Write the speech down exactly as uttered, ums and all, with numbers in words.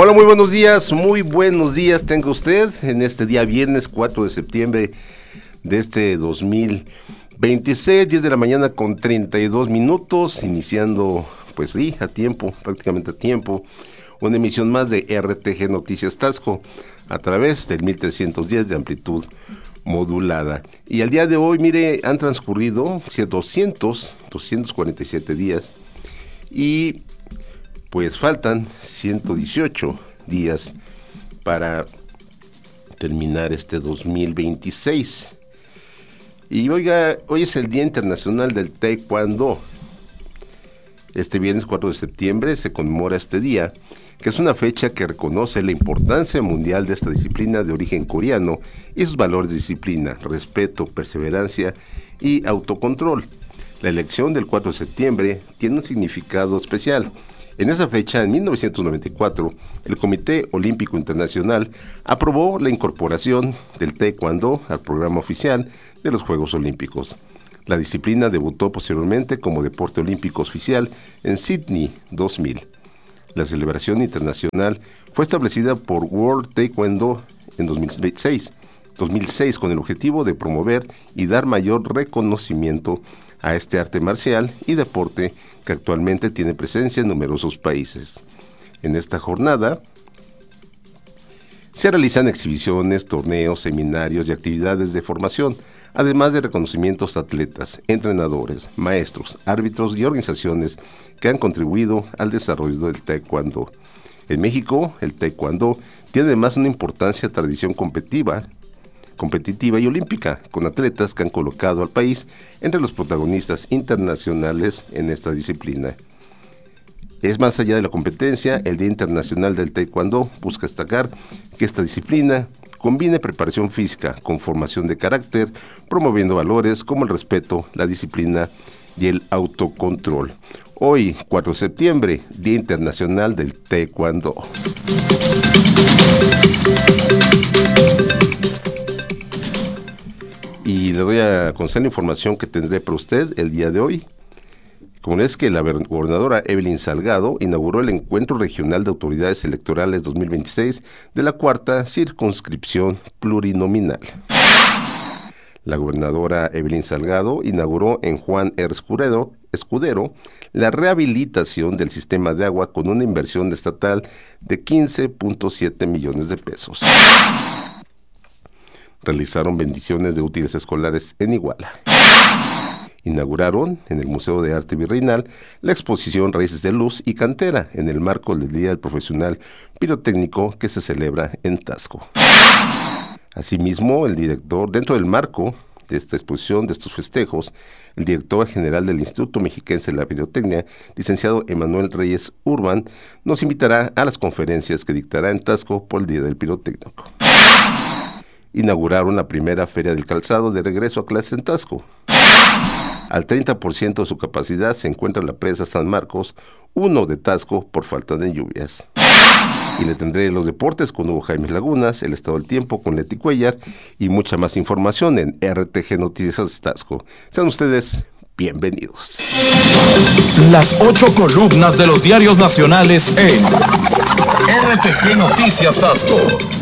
Hola, muy buenos días, muy buenos días tenga usted en este día viernes cuatro de septiembre de este dos mil veintiséis, diez de la mañana con treinta y dos minutos, iniciando pues sí, a tiempo, prácticamente a tiempo, una emisión más de R T G Noticias Taxco a través del mil trescientos diez de amplitud modulada. Y al día de hoy, mire, han transcurrido doscientos, doscientos cuarenta y siete días y pues faltan ciento dieciocho días para terminar este dos mil veintiséis. Y oiga, hoy es el Día Internacional del Taekwondo. Este viernes cuatro de septiembre se conmemora este día, que es una fecha que reconoce la importancia mundial de esta disciplina de origen coreano y sus valores de disciplina, respeto, perseverancia y autocontrol. La elección del cuatro de septiembre tiene un significado especial. En esa fecha, en mil novecientos noventa y cuatro, el Comité Olímpico Internacional aprobó la incorporación del Taekwondo al programa oficial de los Juegos Olímpicos. La disciplina debutó posteriormente como deporte olímpico oficial en Sydney dos mil. La celebración internacional fue establecida por World Taekwondo en dos mil seis, dos mil seis con el objetivo de promover y dar mayor reconocimiento a este arte marcial y deporte que actualmente tiene presencia en numerosos países. En esta jornada se realizan exhibiciones, torneos, seminarios y actividades de formación, además de reconocimientos a atletas, entrenadores, maestros, árbitros y organizaciones que han contribuido al desarrollo del Taekwondo. En México, el Taekwondo tiene además una importancia tradición competitiva, competitiva y olímpica, con atletas que han colocado al país entre los protagonistas internacionales en esta disciplina. Es más allá de la competencia, el Día Internacional del Taekwondo busca destacar que esta disciplina combine preparación física con formación de carácter, promoviendo valores como el respeto, la disciplina y el autocontrol. Hoy, cuatro de septiembre, Día Internacional del Taekwondo. Y le doy a conocer la información que tendré para usted el día de hoy. Como es que la gobernadora Evelyn Salgado inauguró el Encuentro Regional de Autoridades Electorales dos mil veintiséis de la cuarta circunscripción plurinominal. La gobernadora Evelyn Salgado inauguró en Juan R. Escudero, Escudero la rehabilitación del sistema de agua con una inversión estatal de quince punto siete millones de pesos. Realizaron bendiciones de útiles escolares en Iguala. Inauguraron en el Museo de Arte Virreinal la exposición Raíces de Luz y Cantera en el marco del Día del Profesional Pirotécnico que se celebra en Taxco. Asimismo, el director, dentro del marco de esta exposición, de estos festejos, el director general del Instituto Mexiquense de la Pirotecnia, licenciado Emanuel Reyes Urban, nos invitará a las conferencias que dictará en Taxco por el Día del Pirotécnico. Inauguraron la primera Feria del Calzado de regreso a clases en Taxco. Al treinta por ciento de su capacidad se encuentra la presa San Marcos, uno de Taxco por falta de lluvias. Y le tendré los deportes con Hugo Jaime Lagunas, el estado del tiempo con Leti Cuellar y mucha más información en R T G Noticias Taxco. Sean ustedes bienvenidos. Las ocho columnas de los diarios nacionales en R T G Noticias Taxco.